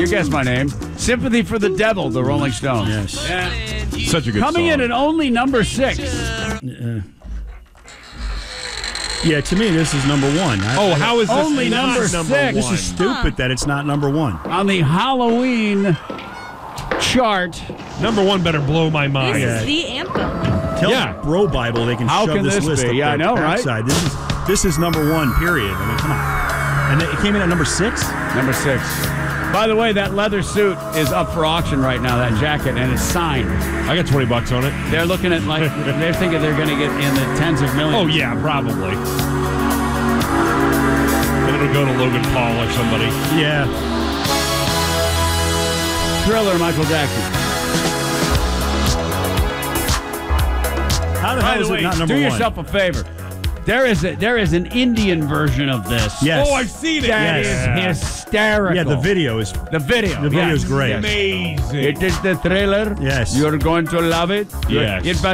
guess my name. Sympathy for the Devil, the Rolling Stones. Yes. Yeah. Such a good Coming song. in at only number 6. Yeah, to me, this is number 1. How is this Only not number number 6. This is stupid that it's not number 1. On the Halloween chart. Number 1 better blow my mind. This is the anthem. Tell Yeah. Bro Bible they can How shove can this this list be? up Yeah, their I know, right? backside. This is number 1, period. I mean, come on. And it came in at number 6? Number 6. By the way, that leather suit is up for auction right now, that jacket, and it's signed. I got $20 on it. They're looking at, they're thinking they're going to get in the tens of millions. Oh, yeah, probably. Then it'll go to Logan Paul or somebody. Yeah. Thriller, Michael Jackson. How the By hell the is way, it not number do 1? yourself a favor. There is an Indian version of this. Yes. Oh, I've seen it. That Yes. is hysterical. Yeah, the video is... The video. The video's great. Amazing. It is the thriller. Yes. You're going to love it. Yes. It